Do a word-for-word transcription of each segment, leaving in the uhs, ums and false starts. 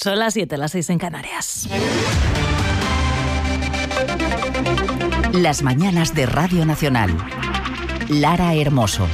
Son las siete, las seis en Canarias. Las mañanas de Radio Nacional. Lara Hermoso.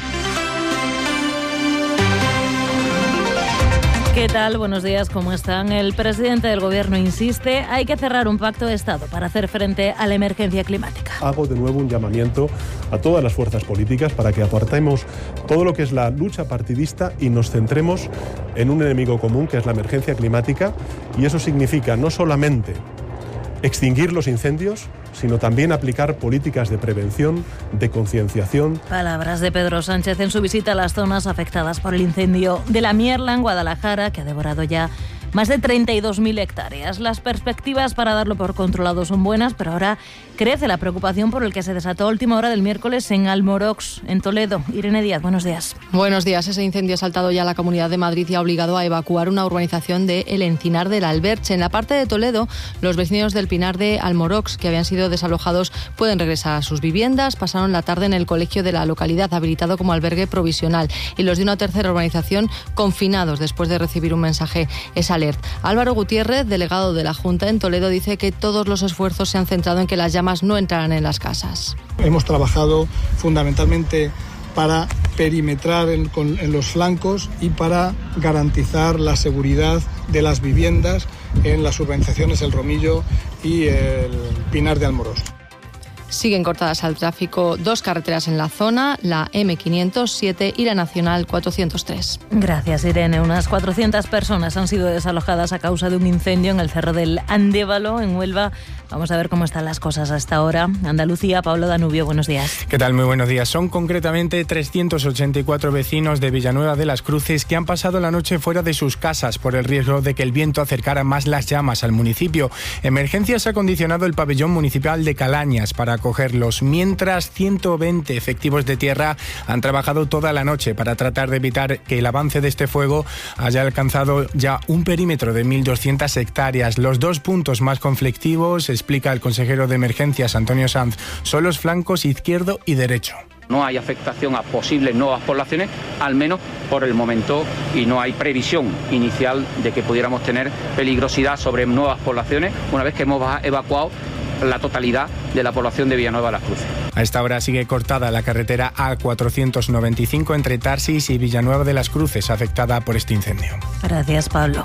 ¿Qué tal? Buenos días, ¿cómo están? El presidente del Gobierno insiste, hay que cerrar un pacto de Estado para hacer frente a la emergencia climática. Hago de nuevo un llamamiento a todas las fuerzas políticas para que apartemos todo lo que es la lucha partidista y nos centremos en un enemigo común, que es la emergencia climática, y eso significa no solamente extinguir los incendios, sino también aplicar políticas de prevención, de concienciación. Palabras de Pedro Sánchez en su visita a las zonas afectadas por el incendio de la Mierla en Guadalajara, que ha devorado ya más de treinta y dos mil hectáreas. Las perspectivas para darlo por controlado son buenas, pero ahora crece la preocupación por el que se desató a última hora del miércoles en Almorox, en Toledo. Irene Díaz, buenos días. Buenos días. Ese incendio ha saltado ya a la Comunidad de Madrid y ha obligado a evacuar una urbanización de El Encinar del Alberche. En la parte de Toledo, los vecinos del Pinar de Almorox, que habían sido desalojados, pueden regresar a sus viviendas. Pasaron la tarde en el colegio de la localidad, habilitado como albergue provisional. Y los de una tercera urbanización, confinados después de recibir un mensaje esa Álvaro Gutiérrez, delegado de la Junta en Toledo, dice que todos los esfuerzos se han centrado en que las llamas no entraran en las casas. Hemos trabajado fundamentalmente para perimetrar en, con, en los flancos y para garantizar la seguridad de las viviendas en las urbanizaciones El Romillo y el Pinar de Almorox. Siguen cortadas al tráfico dos carreteras en la zona, la eme quinientos siete y la Nacional cuatrocientos tres. Gracias, Irene. Unas cuatrocientas personas han sido desalojadas a causa de un incendio en el Cerro del Andévalo, en Huelva. Vamos a ver cómo están las cosas hasta ahora. Andalucía, Pablo Danubio, buenos días. ¿Qué tal? Muy buenos días. Son concretamente trescientos ochenta y cuatro vecinos de Villanueva de las Cruces que han pasado la noche fuera de sus casas por el riesgo de que el viento acercara más las llamas al municipio. Emergencias ha condicionado el pabellón municipal de Calañas para acogerlos, mientras ciento veinte efectivos de tierra han trabajado toda la noche para tratar de evitar que el avance de este fuego haya alcanzado ya un perímetro de mil doscientas hectáreas. Los dos puntos más conflictivos, explica el consejero de Emergencias Antonio Sanz, son los flancos izquierdo y derecho. No hay afectación a posibles nuevas poblaciones, al menos por el momento, y no hay previsión inicial de que pudiéramos tener peligrosidad sobre nuevas poblaciones una vez que hemos evacuado la totalidad de la población de Villanueva de las Cruces. A esta hora sigue cortada la carretera A cuatrocientos noventa y cinco entre Tarsis y Villanueva de las Cruces, afectada por este incendio. Gracias, Pablo.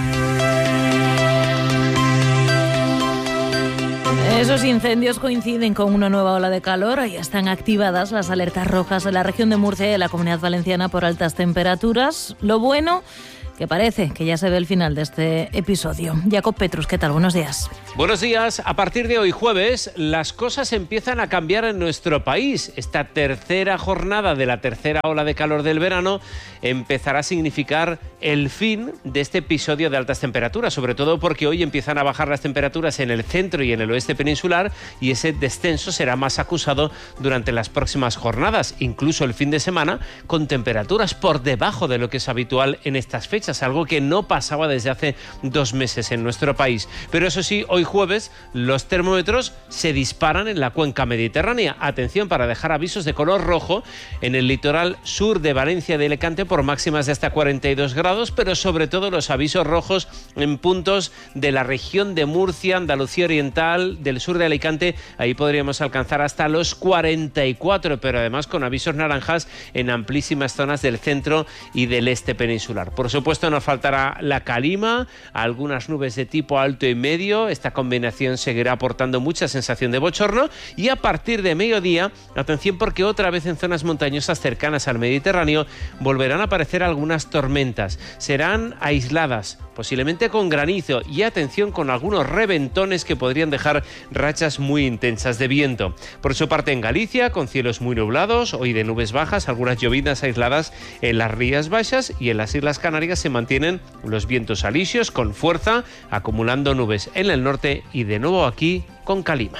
Esos incendios coinciden con una nueva ola de calor. Ya están activadas las alertas rojas en la región de Murcia y en la Comunidad Valenciana por altas temperaturas. Lo bueno, que parece que ya se ve el final de este episodio. Jacob Petrus, ¿qué tal? Buenos días. Buenos días. A partir de hoy jueves, las cosas empiezan a cambiar en nuestro país. Esta tercera jornada de la tercera ola de calor del verano empezará a significar el fin de este episodio de altas temperaturas, sobre todo porque hoy empiezan a bajar las temperaturas en el centro y en el oeste peninsular, y ese descenso será más acusado durante las próximas jornadas, incluso el fin de semana, con temperaturas por debajo de lo que es habitual en estas fechas, algo que no pasaba desde hace dos meses en nuestro país. Pero eso sí, hoy jueves los termómetros se disparan en la cuenca mediterránea. Atención, para dejar avisos de color rojo en el litoral sur de Valencia y de Alicante por máximas de hasta cuarenta y dos grados, pero sobre todo los avisos rojos en puntos de la región de Murcia, Andalucía Oriental, del sur de Alicante. Ahí podríamos alcanzar hasta los cuarenta y cuatro, pero además con avisos naranjas en amplísimas zonas del centro y del este peninsular. Por supuesto, nos faltará la calima, algunas nubes de tipo alto y medio. Esta combinación seguirá aportando mucha sensación de bochorno, y a partir de mediodía, atención, porque otra vez en zonas montañosas cercanas al Mediterráneo volverán a aparecer algunas tormentas. Serán aisladas, posiblemente con granizo, y atención con algunos reventones que podrían dejar rachas muy intensas de viento. Por su parte, en Galicia, con cielos muy nublados, hoy de nubes bajas, algunas llovinas aisladas en las Rías Baixas, y en las Islas Canarias se mantienen los vientos alisios con fuerza, acumulando nubes en el norte y de nuevo aquí con calima.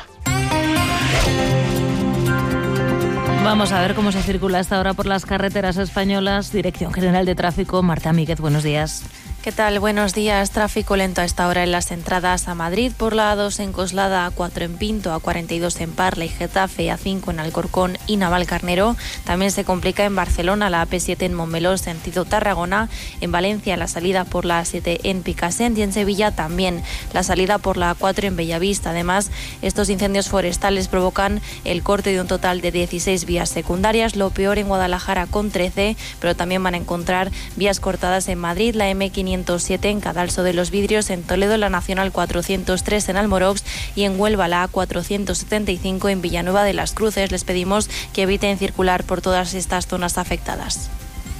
Vamos a ver cómo se circula hasta ahora por las carreteras españolas. Dirección General de Tráfico, Marta Míguez, buenos días. ¿Qué tal? Buenos días. Tráfico lento a esta hora en las entradas a Madrid por la A dos en Coslada, A cuatro en Pinto, A cuarenta y dos en Parla y Getafe, A cinco en Alcorcón y Navalcarnero. También se complica en Barcelona la A P siete en Montmeló, sentido Tarragona. En Valencia la salida por la A siete en Picassent y en Sevilla también la salida por la A cuatro en Bellavista. Además, estos incendios forestales provocan el corte de un total de dieciséis vías secundarias. Lo peor en Guadalajara con trece, pero también van a encontrar vías cortadas en Madrid, la eme quinientos siete en Cadalso de los Vidrios, en Toledo la Nacional cuatrocientos tres en Almorox y en Huelva la A cuatrocientos setenta y cinco en Villanueva de las Cruces. Les pedimos que eviten circular por todas estas zonas afectadas.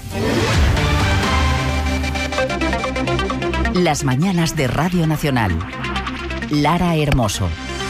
Las mañanas de Radio Nacional. Lara Hermoso.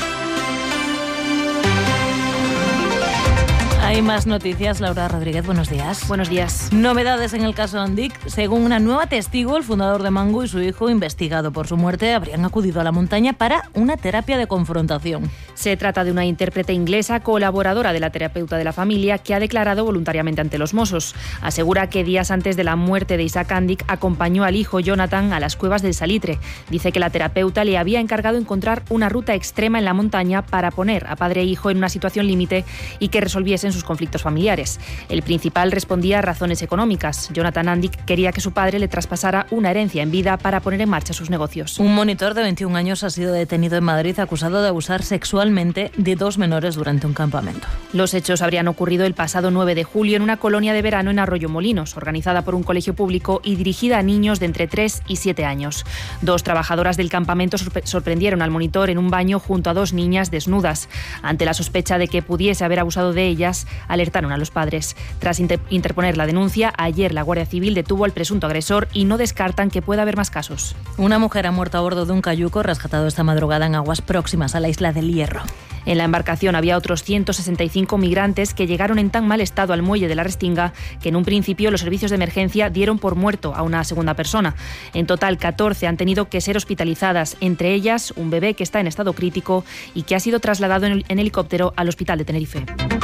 Hay más noticias. Laura Rodríguez, buenos días. Buenos días. Novedades en el caso Andic. Según una nueva testigo, el fundador de Mango y su hijo, investigado por su muerte, habrían acudido a la montaña para una terapia de confrontación. Se trata de una intérprete inglesa colaboradora de la terapeuta de la familia que ha declarado voluntariamente ante los Mossos. Asegura que días antes de la muerte de Isaac Andic acompañó al hijo Jonathan a las cuevas del Salitre. Dice que la terapeuta le había encargado encontrar una ruta extrema en la montaña para poner a padre e hijo en una situación límite y que resolviesen sus conflictos familiares. El principal respondía a razones económicas. Jonathan Andic quería que su padre le traspasara una herencia en vida para poner en marcha sus negocios. Un monitor de veintiún años ha sido detenido en Madrid acusado de abusar sexualmente de dos menores durante un campamento. Los hechos habrían ocurrido el pasado nueve de julio en una colonia de verano en Arroyomolinos, organizada por un colegio público y dirigida a niños de entre tres y siete años. Dos trabajadoras del campamento sorpre- sorprendieron al monitor en un baño junto a dos niñas desnudas. Ante la sospecha de que pudiese haber abusado de ellas, alertaron a los padres. Tras inter- interponer la denuncia, ayer la Guardia Civil detuvo al presunto agresor y no descartan que pueda haber más casos. Una mujer ha muerto a bordo de un cayuco rescatado esta madrugada en aguas próximas a la isla del Hierro. En la embarcación había otros ciento sesenta y cinco migrantes que llegaron en tan mal estado al muelle de la Restinga que en un principio los servicios de emergencia dieron por muerto a una segunda persona. En total, catorce han tenido que ser hospitalizadas, entre ellas un bebé que está en estado crítico y que ha sido trasladado en, en helicóptero al hospital de Tenerife.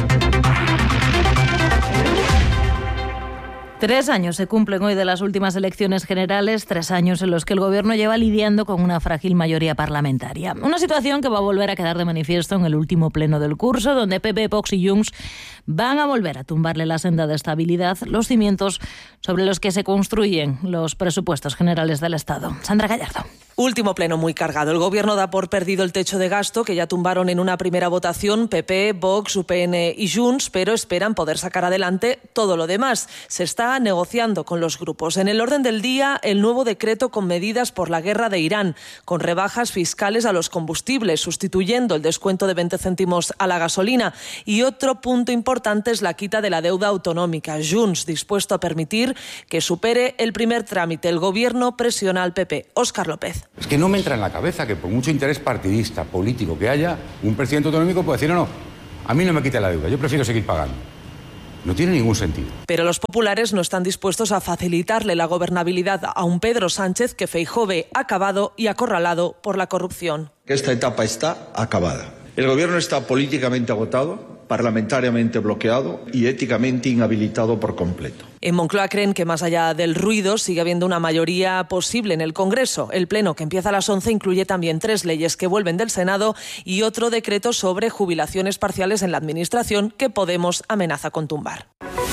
Tres años se cumplen hoy de las últimas elecciones generales, tres años en los que el Gobierno lleva lidiando con una frágil mayoría parlamentaria. Una situación que va a volver a quedar de manifiesto en el último pleno del curso, donde P P, Vox y Junts van a volver a tumbarle la senda de estabilidad, los cimientos sobre los que se construyen los presupuestos generales del Estado. Sandra Gallardo. Último pleno muy cargado. El Gobierno da por perdido el techo de gasto que ya tumbaron en una primera votación P P, Vox, U P N y Junts, pero esperan poder sacar adelante todo lo demás. Se está negociando con los grupos. En el orden del día, el nuevo decreto con medidas por la guerra de Irán, con rebajas fiscales a los combustibles, sustituyendo el descuento de veinte céntimos a la gasolina. Y otro punto importante es la quita de la deuda autonómica. Junts dispuesto a permitir que supere el primer trámite. El Gobierno presiona al P P. Óscar López. Es que no me entra en la cabeza que por mucho interés partidista, político que haya, un presidente autonómico puede decir, no, no, a mí no me quite la deuda, yo prefiero seguir pagando. No tiene ningún sentido. Pero los populares no están dispuestos a facilitarle la gobernabilidad a un Pedro Sánchez que Feijóo ve acabado y acorralado por la corrupción. Esta etapa está acabada. El Gobierno está políticamente agotado, parlamentariamente bloqueado y éticamente inhabilitado por completo. En Moncloa creen que más allá del ruido sigue habiendo una mayoría posible en el Congreso. El pleno, que empieza a las once, incluye también tres leyes que vuelven del Senado y otro decreto sobre jubilaciones parciales en la Administración que Podemos amenaza con tumbar.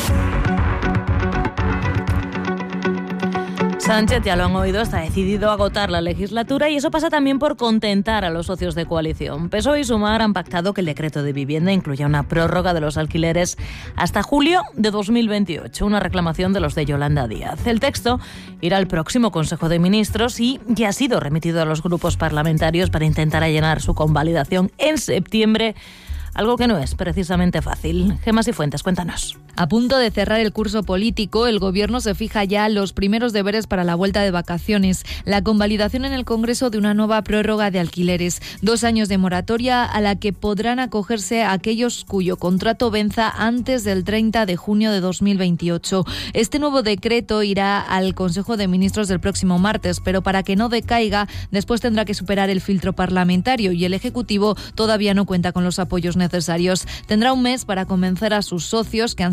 Sánchez, ya lo han oído, está decidido a agotar la legislatura y eso pasa también por contentar a los socios de coalición. P S O E y Sumar han pactado que el decreto de vivienda incluya una prórroga de los alquileres hasta julio de dos mil veintiocho, una reclamación de los de Yolanda Díaz. El texto irá al próximo Consejo de Ministros y ya ha sido remitido a los grupos parlamentarios para intentar allanar su convalidación en septiembre. Algo que no es precisamente fácil. Gemma Cifuentes, cuéntanos. A punto de cerrar el curso político, el Gobierno se fija ya los primeros deberes para la vuelta de vacaciones. La convalidación en el Congreso de una nueva prórroga de alquileres. Dos años de moratoria a la que podrán acogerse aquellos cuyo contrato venza antes del treinta de junio de dos mil veintiocho. Este nuevo decreto irá al Consejo de Ministros del próximo martes, pero para que no decaiga, después tendrá que superar el filtro parlamentario y el Ejecutivo todavía no cuenta con los apoyos necesarios. Tendrá un mes para convencer a sus socios que han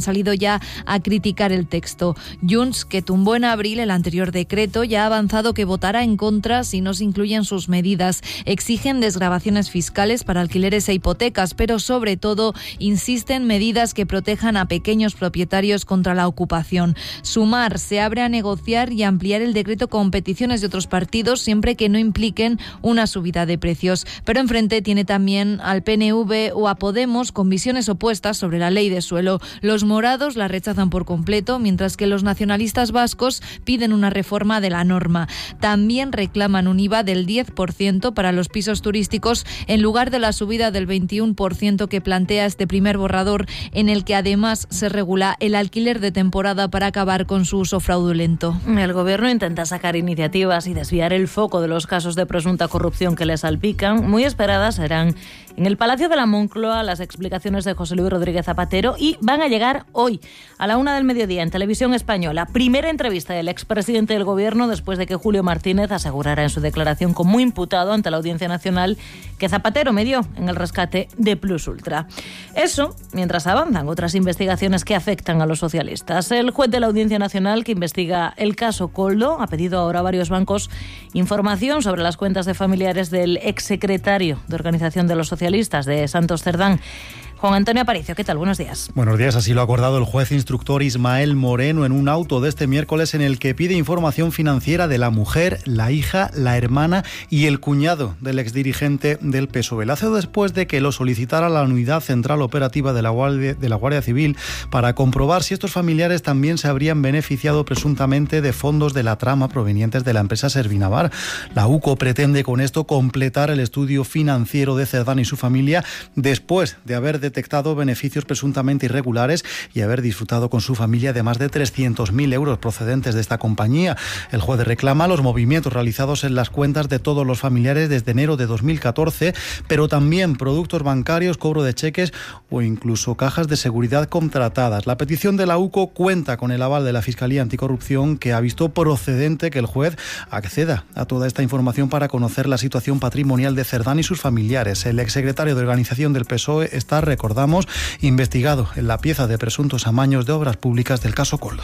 salido ya a criticar el texto. Junts, que tumbó en abril el anterior decreto, ya ha avanzado que votará en contra si no se incluyen sus medidas. Exigen desgravaciones fiscales para alquileres e hipotecas, pero sobre todo insisten en medidas que protejan a pequeños propietarios contra la ocupación. Sumar se abre a negociar y ampliar el decreto con peticiones de otros partidos siempre que no impliquen una subida de precios. Pero enfrente tiene también al P N V o a Podemos con visiones opuestas sobre la ley de suelo. Los morados la rechazan por completo, mientras que los nacionalistas vascos piden una reforma de la norma. También reclaman un I V A del diez por ciento para los pisos turísticos en lugar de la subida del veintiuno por ciento que plantea este primer borrador, en el que además se regula el alquiler de temporada para acabar con su uso fraudulento. El Gobierno intenta sacar iniciativas y desviar el foco de los casos de presunta corrupción que le salpican. Muy esperadas serán en el Palacio de la Moncloa las explicaciones de José Luis Rodríguez Zapatero y van a llegar hoy a la una del mediodía en Televisión Española. Primera entrevista del expresidente del Gobierno después de que Julio Martínez asegurara en su declaración como imputado ante la Audiencia Nacional que Zapatero medió en el rescate de Plus Ultra. Eso mientras avanzan otras investigaciones que afectan a los socialistas. El juez de la Audiencia Nacional que investiga el caso Koldo ha pedido ahora a varios bancos información sobre las cuentas de familiares del exsecretario de Organización de los Socialistas de Santos Cerdán. Juan Antonio Aparicio, ¿qué tal? Buenos días. Buenos días, así lo ha acordado el juez instructor Ismael Moreno en un auto de este miércoles en el que pide información financiera de la mujer, la hija, la hermana y el cuñado del exdirigente del P S O E. Lo hace después de que lo solicitara la Unidad Central Operativa de la Guardia, de la Guardia Civil para comprobar si estos familiares también se habrían beneficiado presuntamente de fondos de la trama provenientes de la empresa Servinavar. La U C O pretende con esto completar el estudio financiero de Cerdán y su familia después de haber detectado beneficios presuntamente irregulares y haber disfrutado con su familia de más de trescientos mil euros procedentes de esta compañía. El juez reclama los movimientos realizados en las cuentas de todos los familiares desde enero de dos mil catorce, pero también productos bancarios, cobro de cheques o incluso cajas de seguridad contratadas. La petición de la U C O cuenta con el aval de la Fiscalía Anticorrupción, que ha visto procedente que el juez acceda a toda esta información para conocer la situación patrimonial de Cerdán y sus familiares. El exsecretario de Organización del P S O E está, recordamos, investigado en la pieza de presuntos amaños de obras públicas del caso Koldo.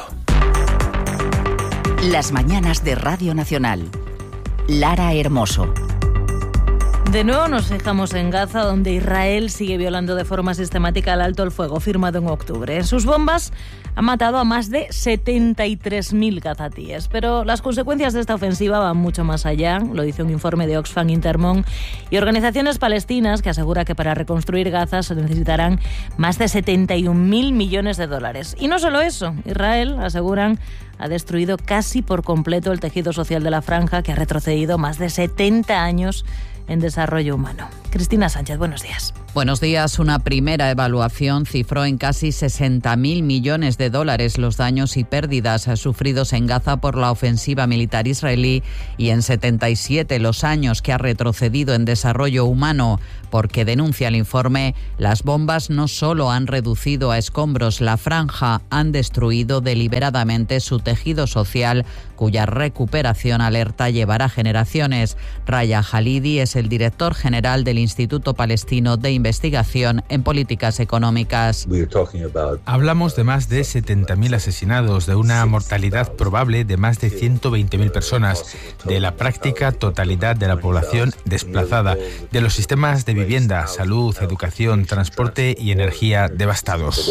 Las mañanas de Radio Nacional. Lara Hermoso. De nuevo nos fijamos en Gaza, donde Israel sigue violando de forma sistemática el alto el fuego firmado en octubre. Sus bombas han matado a más de setenta y tres mil gazatíes, pero las consecuencias de esta ofensiva van mucho más allá, lo dice un informe de Oxfam Intermón y organizaciones palestinas que asegura que para reconstruir Gaza se necesitarán más de setenta y un mil millones de dólares. Y no solo eso, Israel, aseguran, ha destruido casi por completo el tejido social de la franja, que ha retrocedido más de setenta años en desarrollo humano. Cristina Sánchez, buenos días. Buenos días. Una primera evaluación cifró en casi sesenta mil millones de dólares los daños y pérdidas sufridos en Gaza por la ofensiva militar israelí y en setenta y siete los años que ha retrocedido en desarrollo humano, porque, denuncia el informe, las bombas no solo han reducido a escombros la franja, han destruido deliberadamente su tejido social, cuya recuperación, alerta, llevará generaciones. Raya Halidi es el director general del Instituto Palestino de Investigación en Políticas Económicas. Hablamos de más de setenta mil asesinados, de una mortalidad probable de más de ciento veinte mil personas, de la práctica totalidad de la población desplazada, de los sistemas de vivienda, salud, educación, transporte y energía devastados.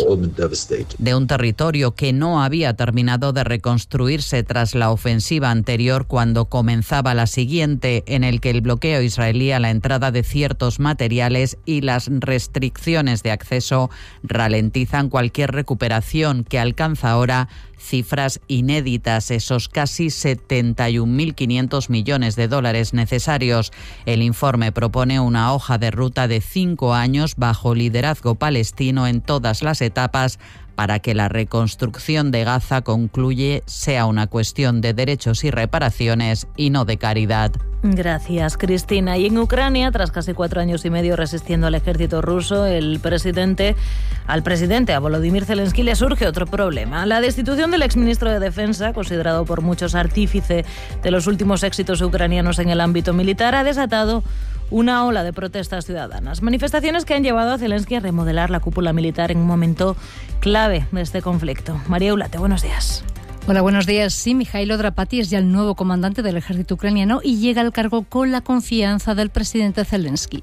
De un territorio que no había terminado de reconstruirse tras la ofensiva anterior, cuando comenzaba la siguiente, en el que el bloqueo israelí a la entrada de ciertos materiales y las restricciones de acceso ralentizan cualquier recuperación, que alcanza ahora cifras inéditas, esos casi setenta y un mil quinientos millones de dólares necesarios. El informe propone una hoja de ruta de cinco años bajo liderazgo palestino en todas las etapas, para que la reconstrucción de Gaza, concluye, sea una cuestión de derechos y reparaciones y no de caridad. Gracias, Cristina. Y en Ucrania, tras casi cuatro años y medio resistiendo al ejército ruso, el presidente, al presidente, a Volodymyr Zelensky, le surge otro problema. La destitución del del exministro de Defensa, considerado por muchos artífice de los últimos éxitos ucranianos en el ámbito militar, ha desatado una ola de protestas ciudadanas. Manifestaciones que han llevado a Zelensky a remodelar la cúpula militar en un momento clave de este conflicto. María Eulate, buenos días. Hola, buenos días. Sí, Mijailo Drapati es ya el nuevo comandante del ejército ucraniano y llega al cargo con la confianza del presidente Zelensky.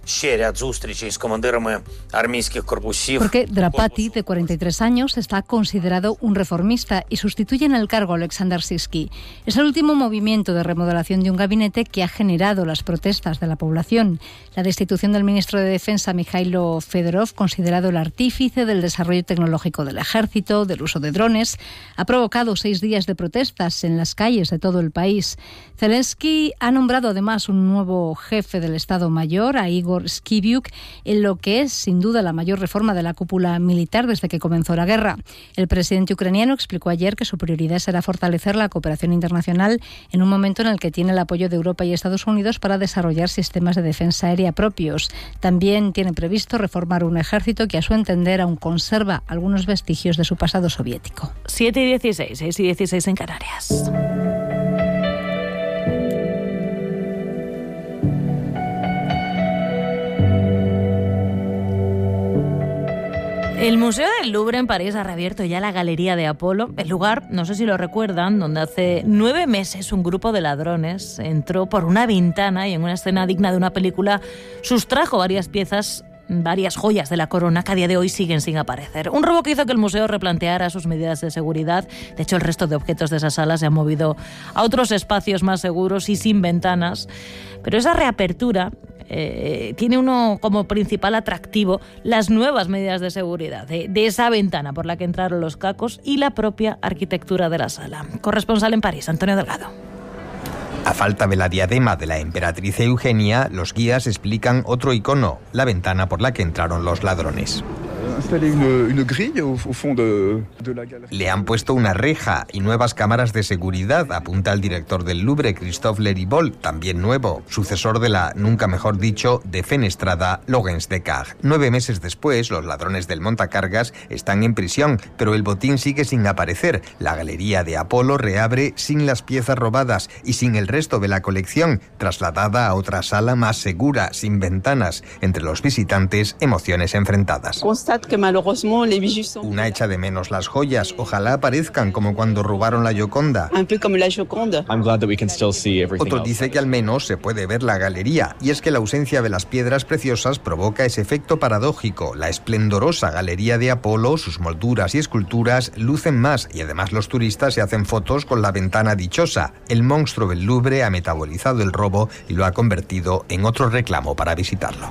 Porque Drapati, de cuarenta y tres años, está considerado un reformista y sustituye en el cargo a Oleksandr Syrskyi. Es el último movimiento de remodelación de un gabinete que ha generado las protestas de la población. La destitución del ministro de Defensa, Mijailo Fedorov, considerado el artífice del desarrollo tecnológico del ejército, del uso de drones, ha provocado seis días de protestas en las calles de todo el país. Zelensky ha nombrado además un nuevo jefe del Estado Mayor, a Igor Skibiuk, en lo que es sin duda la mayor reforma de la cúpula militar desde que comenzó la guerra. El presidente ucraniano explicó ayer que su prioridad será fortalecer la cooperación internacional en un momento en el que tiene el apoyo de Europa y Estados Unidos para desarrollar sistemas de defensa aérea propios. También tiene previsto reformar un ejército que a su entender aún conserva algunos vestigios de su pasado soviético. siete y dieciséis, seis y dieciséis en Canarias. El Museo del Louvre en París ha reabierto ya la Galería de Apolo, el lugar, no sé si lo recuerdan, donde hace nueve meses un grupo de ladrones entró por una ventana y en una escena digna de una película sustrajo varias piezas, varias joyas de la corona que a día de hoy siguen sin aparecer. Un robo que hizo que el museo replanteara sus medidas de seguridad. De hecho, el resto de objetos de esa sala se han movido a otros espacios más seguros y sin ventanas. Pero esa reapertura eh, tiene uno como principal atractivo las nuevas medidas de seguridad de, de esa ventana por la que entraron los cacos y la propia arquitectura de la sala. Corresponsal en París, Antonio Delgado. A falta de la diadema de la emperatriz Eugenia, los guías explican otro icono, la ventana por la que entraron los ladrones. Le han puesto una reja y nuevas cámaras de seguridad, apunta el director del Louvre, Christophe Leribold, también nuevo, sucesor de la, nunca mejor dicho, defenestrada Laurence Descartes. Nueve meses después, los ladrones del montacargas están en prisión, pero el botín sigue sin aparecer. La Galería de Apolo reabre sin las piezas robadas y sin el resto de la colección, trasladada a otra sala más segura, sin ventanas. Entre los visitantes, emociones enfrentadas. Una echa de menos las joyas, ojalá aparezcan como cuando robaron la Gioconda. Otro dice que al menos se puede ver la galería, y es que la ausencia de las piedras preciosas provoca ese efecto paradójico. La esplendorosa Galería de Apolo, sus molduras y esculturas lucen más, y además los turistas se hacen fotos con la ventana dichosa. El monstruo del Louvre ha metabolizado el robo y lo ha convertido en otro reclamo para visitarlo.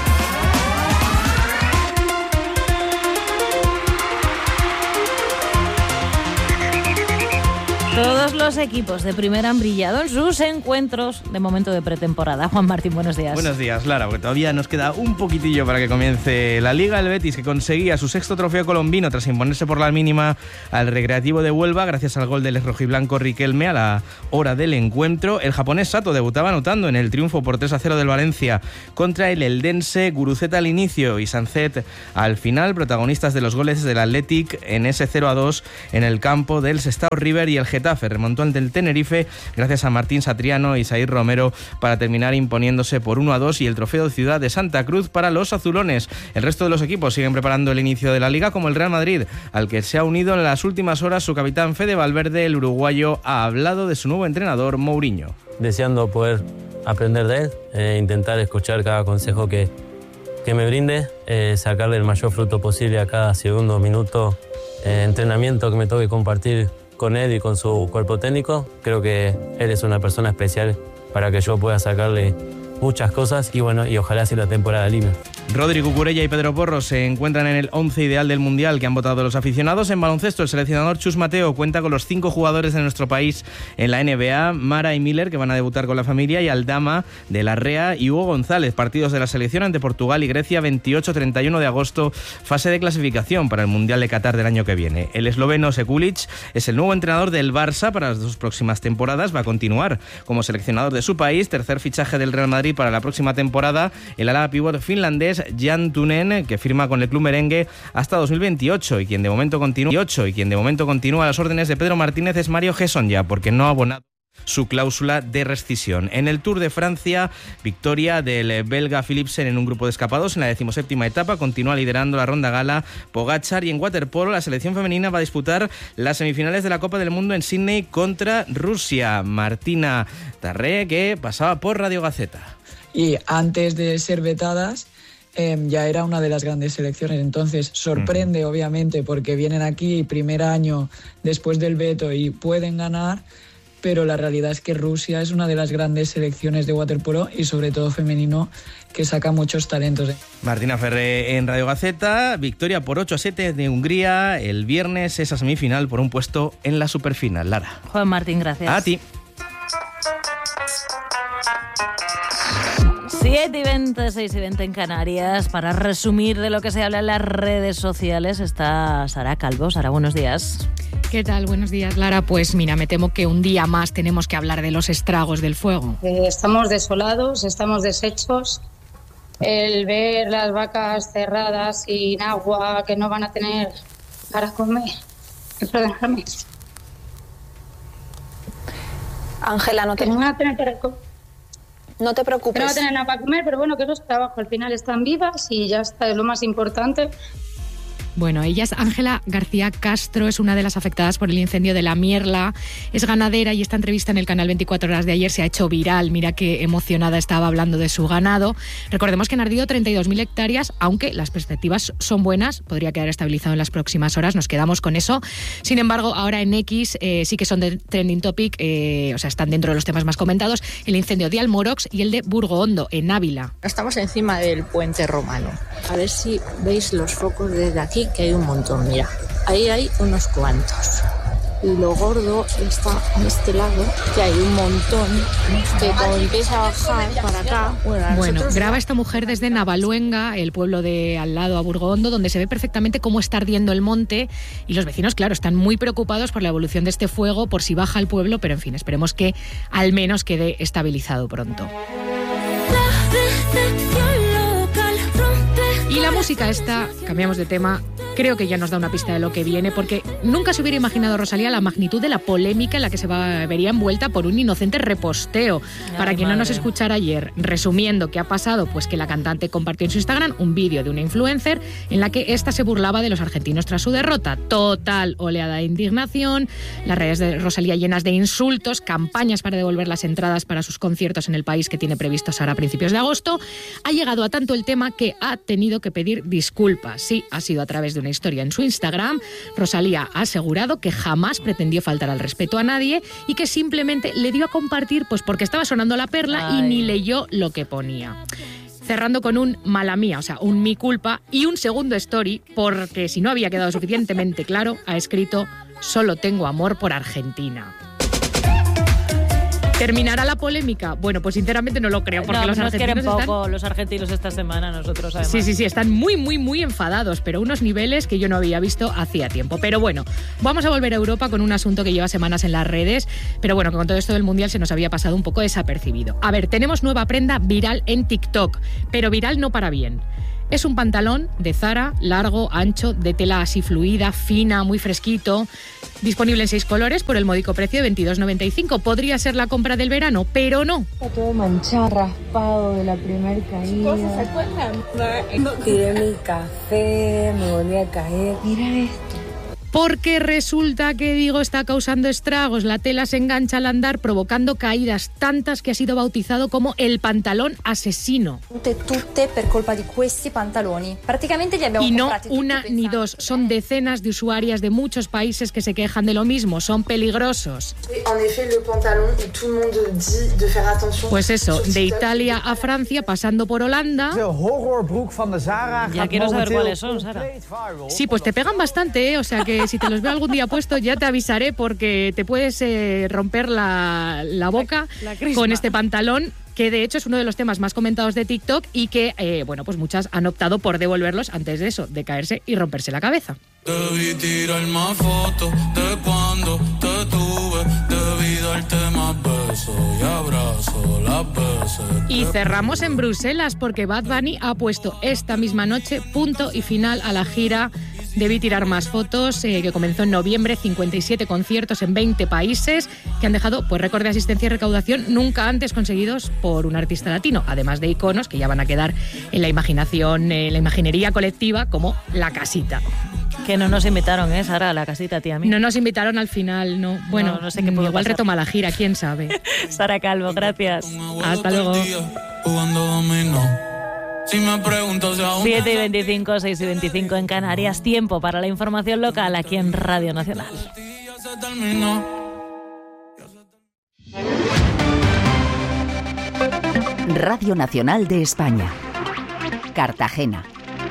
Todos los equipos de primera han brillado en sus encuentros de momento de pretemporada. Juan Martín, buenos días. Buenos días, Lara, porque todavía nos queda un poquitillo para que comience la Liga. El Betis, que conseguía su sexto trofeo colombino tras imponerse por la mínima al Recreativo de Huelva gracias al gol del rojiblanco Riquelme a la hora del encuentro. El japonés Sato debutaba anotando en el triunfo por tres a cero del Valencia contra el Eldense. Guruceta al inicio y Sancet al final, protagonistas de los goles del Athletic en ese cero a dos en el campo del Sestao River, y el Getafe remontó ante el Tenerife gracias a Martín Satriano y Sair Romero para terminar imponiéndose por uno a dos, y el trofeo Ciudad de Santa Cruz para los azulones. El resto de los equipos siguen preparando el inicio de la Liga, como el Real Madrid, al que se ha unido en las últimas horas su capitán Fede Valverde. El uruguayo ha hablado de su nuevo entrenador Mourinho. Deseando poder aprender de él, eh, intentar escuchar cada consejo que, que me brinde, eh, sacarle el mayor fruto posible a cada segundo, minuto, eh, entrenamiento que me toque compartir con él y con su cuerpo técnico. Creo que él es una persona especial para que yo pueda sacarle muchas cosas y bueno, y ojalá sea la temporada linda. Rodri Cucurella y Pedro Porro se encuentran en el once ideal del Mundial que han votado los aficionados. En baloncesto, el seleccionador Chus Mateo cuenta con los cinco jugadores de nuestro país en la N B A, Mara y Miller, que van a debutar con la familia, y Aldama, de Larrea y Hugo González. Partidos de la selección ante Portugal y Grecia, veintiocho a treinta y uno de agosto, fase de clasificación para el Mundial de Qatar del año que viene. El esloveno Sekulic es el nuevo entrenador del Barça para las dos próximas temporadas. Va a continuar como seleccionador de de su país, tercer fichaje del Real Madrid para la próxima temporada, el ala pívot finlandés Jan Tunen, que firma con el club merengue hasta dos mil veintiocho y quien de momento continúa y quien de momento continúa a las órdenes de Pedro Martínez es Mario Gesonja, porque no ha abonado su cláusula de rescisión. En el Tour de Francia, victoria del belga Philipsen en un grupo de escapados en la decimoséptima etapa, continúa liderando la ronda gala Pogačar, y en waterpolo la selección femenina va a disputar las semifinales de la Copa del Mundo en Sydney contra Rusia. Martina Tarré, que pasaba por Radio Gaceta. Y antes de ser vetadas, Eh, ya era una de las grandes selecciones, entonces sorprende, uh-huh. obviamente, porque vienen aquí primer año después del veto y pueden ganar, pero la realidad es que Rusia es una de las grandes selecciones de waterpolo y sobre todo femenino, que saca muchos talentos. Martina Ferré en Radio Gaceta. Victoria por ocho a siete de Hungría el viernes, esa semifinal por un puesto en la superfinal. Lara. Juan Martín, gracias. A ti. siete y veinte, seis y veinte en Canarias. Para resumir de lo que se habla en las redes sociales está Sara Calvo. Sara, buenos días. ¿Qué tal? Buenos días, Lara. Pues mira, me temo que un día más tenemos que hablar de los estragos del fuego. Eh, estamos desolados, estamos deshechos. El ver las vacas cerradas sin agua, que no van a tener para comer. Perdóname. Ángela, no te... Que no van a tener para comer. No te preocupes. No va a tener nada para comer, pero bueno, que eso es trabajo. Al final están vivas y ya está, es lo más importante. Bueno, ella es Ángela García Castro, es una de las afectadas por el incendio de La Mierla, es ganadera y esta entrevista en el canal veinticuatro horas de ayer se ha hecho viral. Mira qué emocionada estaba hablando de su ganado. Recordemos que han ardido treinta y dos mil hectáreas, aunque las perspectivas son buenas, podría quedar estabilizado en las próximas horas, nos quedamos con eso. Sin embargo, ahora en X eh, sí que son de trending topic, eh, o sea, están dentro de los temas más comentados, el incendio de Almorox y el de Burgohondo, en Ávila. Estamos encima del puente romano. A ver si veis los focos desde aquí, que hay un montón, mira, ahí hay unos cuantos. Y lo gordo está a este lado, que hay un montón, que cuando empieza a bajar para acá... Bueno, bueno graba esta mujer desde Navaluenga, el pueblo de al lado a Burgohondo, donde se ve perfectamente cómo está ardiendo el monte y los vecinos, claro, están muy preocupados por la evolución de este fuego, por si baja el pueblo, pero en fin, esperemos que al menos quede estabilizado pronto. Y la música esta, cambiamos de tema, creo que ya nos da una pista de lo que viene, porque nunca se hubiera imaginado, Rosalía, la magnitud de la polémica en la que se va, vería envuelta por un inocente reposteo. Ay, Para quien madre. no nos escuchara ayer, resumiendo qué ha pasado, pues que la cantante compartió en su Instagram un vídeo de una influencer en la que ésta se burlaba de los argentinos tras su derrota. Total oleada de indignación, las redes de Rosalía llenas de insultos, campañas para devolver las entradas para sus conciertos en el país que tiene previstos ahora a principios de agosto. Ha llegado a tanto el tema que ha tenido que pedir disculpas. Sí, ha sido a través de una historia en su Instagram. Rosalía ha asegurado que jamás pretendió faltar al respeto a nadie y que simplemente le dio a compartir pues porque estaba sonando la perla Ay. y ni leyó lo que ponía. Cerrando con un mala mía, o sea, un mi culpa y un segundo story, porque si no había quedado suficientemente claro, ha escrito: solo tengo amor por Argentina. ¿Terminará la polémica? Bueno, pues sinceramente no lo creo, porque no, los nos argentinos quieren poco están... los argentinos esta semana, nosotros además. Sí, sí, sí, están muy, muy, muy enfadados, pero unos niveles que yo no había visto hacía tiempo. Pero bueno, vamos a volver a Europa con un asunto que lleva semanas en las redes, pero bueno, que con todo esto del Mundial se nos había pasado un poco desapercibido. A ver, tenemos nueva prenda viral en TikTok, pero viral no para bien. Es un pantalón de Zara, largo, ancho, de tela así fluida, fina, muy fresquito. Disponible en seis colores por el módico precio de veintidós noventa y cinco. Podría ser la compra del verano, pero no. Está todo manchado, raspado de la primer caída. ¿Cosas se acuerdan? Tiré mi café, me volví a caer. Mira esto. Porque resulta que, digo, está causando estragos. La tela se engancha al andar, provocando caídas tantas que ha sido bautizado como el pantalón asesino. Tutte, tutte per colpa di questi pantaloni. Prácticamente li abbiamo Y no comprati una ni dos, son decenas de usuarias de muchos países que se quejan de lo mismo, son peligrosos. Pues eso, de Italia a Francia, pasando por Holanda. Ya quiero saber cuáles son, Sara. Sí, pues te pegan bastante, ¿eh? O sea que si te los veo algún día puestos ya te avisaré, porque te puedes eh, romper la, la boca la, la con este pantalón, que de hecho es uno de los temas más comentados de TikTok y que, eh, bueno, pues muchas han optado por devolverlos antes de eso, de caerse y romperse la cabeza. Debí tirar más fotos de cuando te tuve, debí Y cerramos en Bruselas porque Bad Bunny ha puesto esta misma noche punto y final a la gira Debí tirar más fotos, eh, que comenzó en noviembre, cincuenta y siete conciertos en veinte países, que han dejado pues récord de asistencia y recaudación nunca antes conseguidos por un artista latino, además de iconos que ya van a quedar en la imaginación, en la imaginería colectiva, como La Casita. Que no nos invitaron, ¿eh, Sara, a La Casita, tía mía? No nos invitaron al final, no. Bueno, no, no sé qué pudo igual pasar. retoma la gira, quién sabe. Sara Calvo, gracias. Hasta luego. Si me preguntas si aún siete y veinticinco, seis y veinticinco en Canarias. Tiempo para la información local aquí en Radio Nacional. Radio Nacional de España. Cartagena.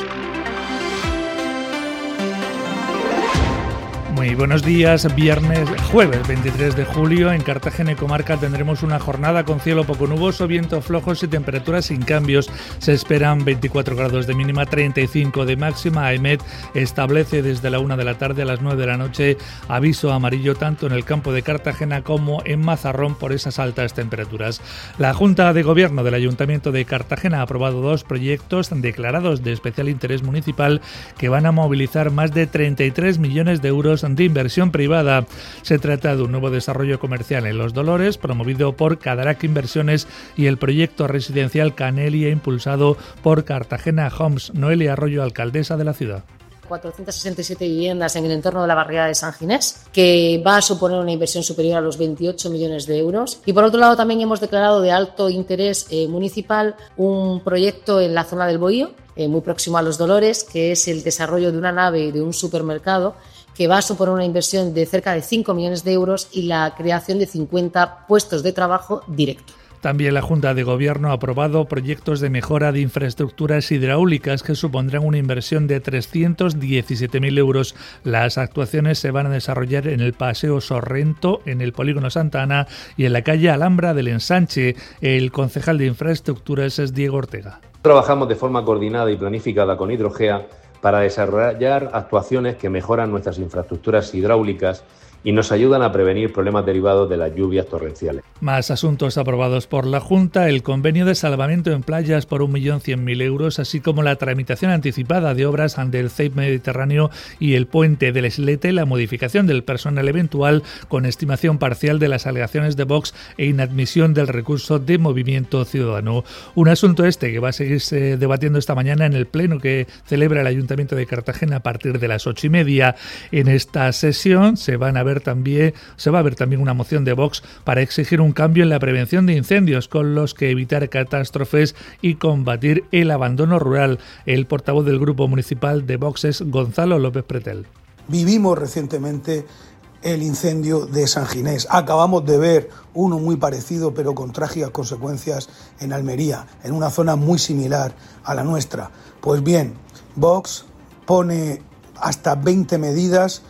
Muy buenos días, viernes, jueves veintitrés de julio, en Cartagena y comarca tendremos una jornada con cielo poco nuboso, vientos flojos y temperaturas sin cambios. Se esperan veinticuatro grados de mínima, treinta y cinco de máxima. AEMET establece desde la una de la tarde a las nueve de la noche aviso amarillo tanto en el campo de Cartagena como en Mazarrón por esas altas temperaturas. La Junta de Gobierno del Ayuntamiento de Cartagena ha aprobado dos proyectos declarados de especial interés municipal que van a movilizar más de treinta y tres millones de euros de inversión privada. Se trata de un nuevo desarrollo comercial en Los Dolores, promovido por Cadarac Inversiones, y el proyecto residencial Canelia, impulsado por Cartagena Homes. Noelia Arroyo, alcaldesa de la ciudad. cuatrocientas sesenta y siete viviendas en el entorno de la barriada de San Ginés, que va a suponer una inversión superior a los veintiocho millones de euros. Y por otro lado también hemos declarado de alto interés eh, municipal un proyecto en la zona del Bohío, eh, muy próximo a Los Dolores, que es el desarrollo de una nave de un supermercado que va a suponer una inversión de cerca de cinco millones de euros y la creación de cincuenta puestos de trabajo directos. También la Junta de Gobierno ha aprobado proyectos de mejora de infraestructuras hidráulicas que supondrán una inversión de trescientos diecisiete mil euros. Las actuaciones se van a desarrollar en el Paseo Sorrento, en el Polígono Santa Ana y en la calle Alhambra del Ensanche. El concejal de Infraestructuras es Diego Ortega. Trabajamos de forma coordinada y planificada con Hidrogea para desarrollar actuaciones que mejoran nuestras infraestructuras hidráulicas y nos ayudan a prevenir problemas derivados de las lluvias torrenciales. Más asuntos aprobados por la Junta: el convenio de salvamento en playas por un millón cien mil euros, así como la tramitación anticipada de obras del C E I P Mediterráneo y el puente del Islete, la modificación del personal eventual con estimación parcial de las alegaciones de Vox e inadmisión del recurso de Movimiento Ciudadano. Un asunto este que va a seguirse debatiendo esta mañana en el pleno que celebra el Ayuntamiento de Cartagena a partir de las ocho y media. En esta sesión se van a ver También, se va a ver también una moción de Vox para exigir un cambio en la prevención de incendios con los que evitar catástrofes y combatir el abandono rural. El portavoz del Grupo Municipal de Vox es Gonzalo López Pretel. Vivimos recientemente el incendio de San Ginés. Acabamos de ver uno muy parecido pero con trágicas consecuencias en Almería, en una zona muy similar a la nuestra. Pues bien, Vox pone hasta veinte medidas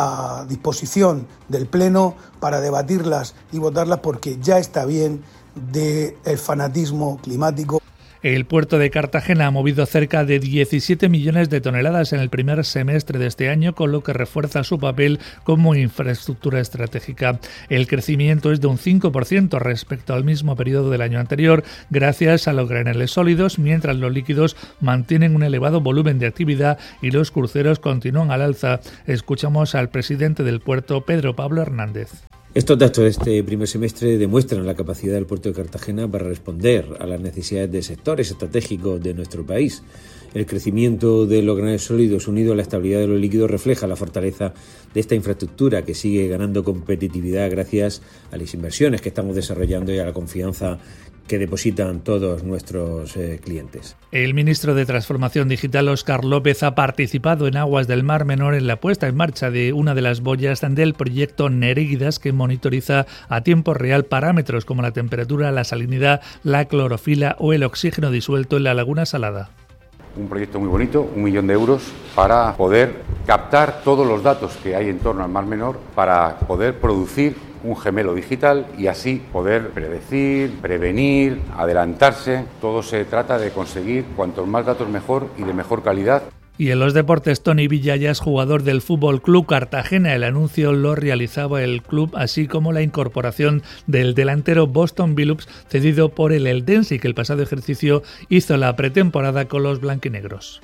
a disposición del Pleno para debatirlas y votarlas, porque ya está bien del fanatismo climático. El puerto de Cartagena ha movido cerca de diecisiete millones de toneladas en el primer semestre de este año, con lo que refuerza su papel como infraestructura estratégica. El crecimiento es de un cinco por ciento respecto al mismo periodo del año anterior, gracias a los graneles sólidos, mientras los líquidos mantienen un elevado volumen de actividad y los cruceros continúan al alza. Escuchamos al presidente del puerto, Pedro Pablo Hernández. Estos datos de este primer semestre demuestran la capacidad del puerto de Cartagena para responder a las necesidades de sectores estratégicos de nuestro país. El crecimiento de los graneles sólidos unido a la estabilidad de los líquidos refleja la fortaleza de esta infraestructura, que sigue ganando competitividad gracias a las inversiones que estamos desarrollando y a la confianza que depositan todos nuestros eh, clientes. El ministro de Transformación Digital, Óscar López, ha participado en aguas del Mar Menor en la puesta en marcha de una de las boyas del proyecto Nereidas, que monitoriza a tiempo real parámetros como la temperatura, la salinidad, la clorofila o el oxígeno disuelto en la laguna salada. Un proyecto muy bonito, un millón de euros, para poder captar todos los datos que hay en torno al Mar Menor, para poder producir un gemelo digital y así poder predecir, prevenir, adelantarse. Todo se trata de conseguir cuantos más datos mejor y de mejor calidad. Y en los deportes, Toni Villa ya es jugador del Fútbol Club Cartagena. El anuncio lo realizaba el club, así como la incorporación del delantero Boston Billups, cedido por el Eldense, que el pasado ejercicio hizo la pretemporada con los blanquinegros.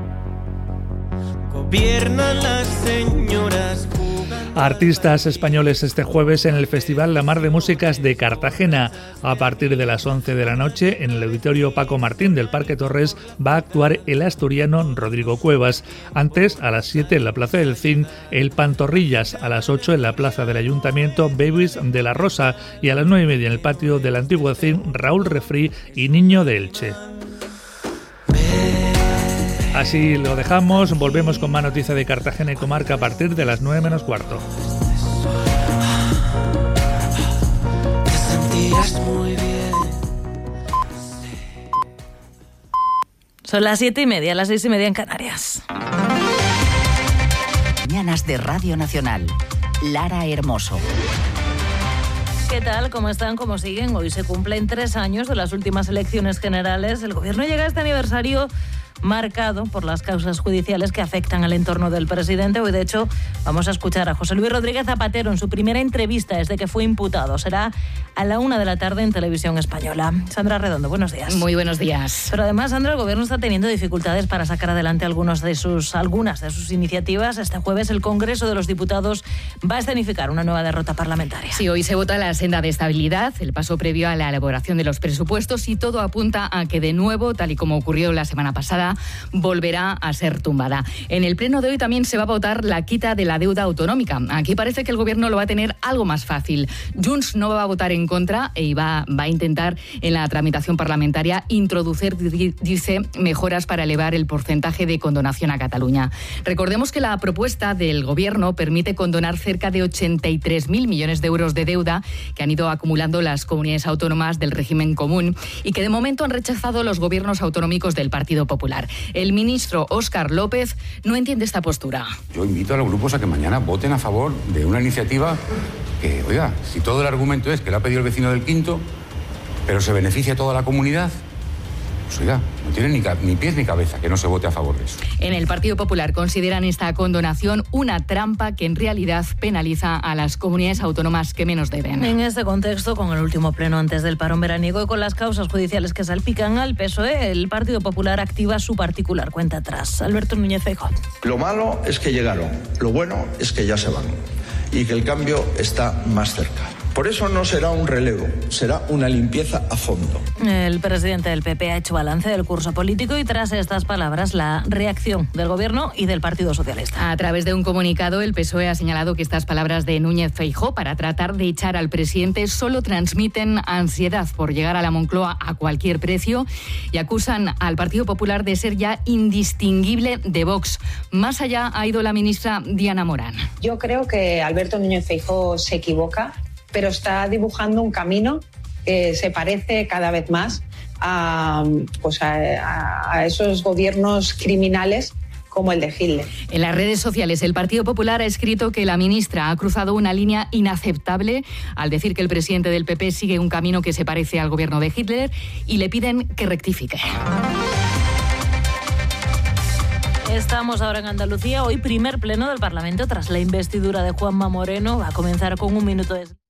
Gobiernan las señoras. Artistas españoles este jueves en el Festival La Mar de Músicas de Cartagena. A partir de las once de la noche, en el Auditorio Paco Martín del Parque Torres, va a actuar el asturiano Rodrigo Cuevas. Antes, a las siete en la Plaza del Cin, el Pantorrillas. A las ocho en la Plaza del Ayuntamiento, Babies de la Rosa. Y a las nueve y media en el patio del antiguo Cin, Raúl Refri y Niño de Elche. Así lo dejamos, volvemos con más noticia de Cartagena y comarca a partir de las nueve menos cuarto. Te sentirás muy bien. Son las siete y media, las seis y media en Canarias. Mañanas de Radio Nacional. Lara Hermoso. ¿Qué tal? ¿Cómo están? ¿Cómo siguen? Hoy se cumplen tres años de las últimas elecciones generales. El gobierno llega a este aniversario marcado por las causas judiciales que afectan al entorno del presidente. Hoy, de hecho, vamos a escuchar a José Luis Rodríguez Zapatero en su primera entrevista desde que fue imputado. Será a la una de la tarde en Televisión Española. Sandra Redondo, buenos días. Muy buenos días. Pero además, Sandra, el gobierno está teniendo dificultades para sacar adelante algunos de sus, algunas de sus iniciativas. Este jueves el Congreso de los Diputados va a escenificar una nueva derrota parlamentaria. Sí, hoy se vota la senda de estabilidad, el paso previo a la elaboración de los presupuestos, y todo apunta a que de nuevo, tal y como ocurrió la semana pasada, volverá a ser tumbada. En el pleno de hoy también se va a votar la quita de la deuda autonómica. Aquí parece que el gobierno lo va a tener algo más fácil. Junts no va a votar en contra y va, va a intentar en la tramitación parlamentaria introducir, dice, mejoras para elevar el porcentaje de condonación a Cataluña. Recordemos que la propuesta del gobierno permite condonar cerca de ochenta y tres mil millones de euros de deuda que han ido acumulando las comunidades autónomas del régimen común y que de momento han rechazado los gobiernos autonómicos del Partido Popular. El ministro Óscar López no entiende esta postura. Yo invito a los grupos a que mañana voten a favor de una iniciativa que, oiga, si todo el argumento es que la ha pedido el vecino del quinto, pero se beneficia a toda la comunidad, pues oiga, no tiene ni, ni pies ni cabeza que no se vote a favor de eso. En el Partido Popular consideran esta condonación una trampa que en realidad penaliza a las comunidades autónomas que menos deben. En este contexto, con el último pleno antes del parón veraniego y con las causas judiciales que salpican al P S O E, el Partido Popular activa su particular cuenta atrás. Alberto Núñez Feijóo. Lo malo es que llegaron, lo bueno es que ya se van y que el cambio está más cerca. Por eso no será un relevo, será una limpieza a fondo. El presidente del P P ha hecho balance del curso político y tras estas palabras la reacción del Gobierno y del Partido Socialista. A través de un comunicado, el P S O E ha señalado que estas palabras de Núñez Feijóo para tratar de echar al presidente solo transmiten ansiedad por llegar a la Moncloa a cualquier precio y acusan al Partido Popular de ser ya indistinguible de Vox. Más allá ha ido la ministra Diana Morán. Yo creo que Alberto Núñez Feijóo se equivoca, pero está dibujando un camino que se parece cada vez más a, pues a, a esos gobiernos criminales como el de Hitler. En las redes sociales, el Partido Popular ha escrito que la ministra ha cruzado una línea inaceptable al decir que el presidente del P P sigue un camino que se parece al gobierno de Hitler y le piden que rectifique. Estamos ahora en Andalucía. Hoy primer pleno del Parlamento tras la investidura de Juanma Moreno. Va a comenzar con un minuto de...